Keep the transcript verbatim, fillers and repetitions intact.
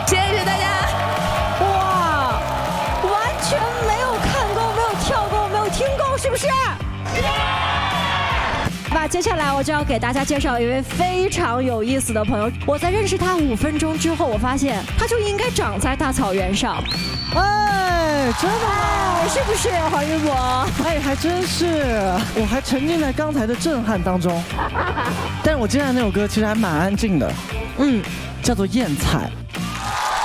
谢谢大家。 哇，完全没有看够，没有跳够，没有听够，是不是？那接下来我就要给大家介绍一位非常有意思的朋友。我在认识他五分钟之后，我发现他就应该长在大草原上。 哎，真的吗？ 哎，是不是黄云博？ 哎，还真是，我还沉浸在刚才的震撼当中。但是我接下来那首歌其实还蛮安静的，嗯，叫做《艳彩》。